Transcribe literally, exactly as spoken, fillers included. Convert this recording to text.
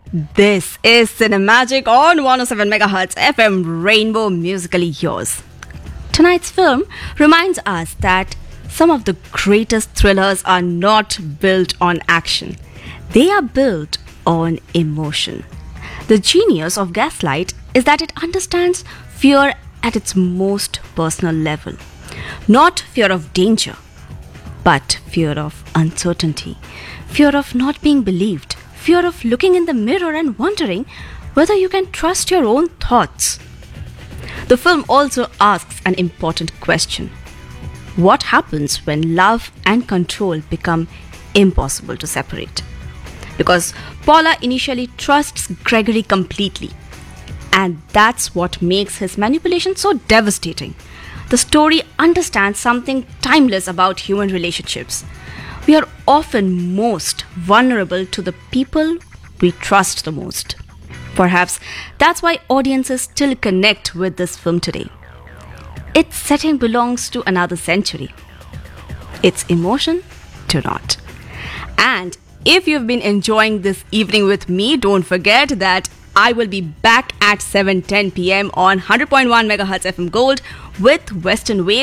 This is Cinemagic on one oh seven megahertz F M, Rainbow Musically Yours. Tonight's film reminds us that some of the greatest thrillers are not built on action. They are built on emotion. The genius of Gaslight is that it understands fear at its most personal level. Not fear of danger, but fear of uncertainty, fear of not being believed, fear of looking in the mirror and wondering whether you can trust your own thoughts. The film also asks an important question. What happens when love and control become impossible to separate? Because Paula initially trusts Gregory completely, and that's what makes his manipulation so devastating. The story understands something timeless about human relationships. We are often most vulnerable to the people we trust the most. Perhaps that's why audiences still connect with this film today. Its setting belongs to another century. Its emotion do not. And if you've been enjoying this evening with me, don't forget that I will be back at seven ten p.m. on one hundred point one megahertz F M Gold with Western Wave.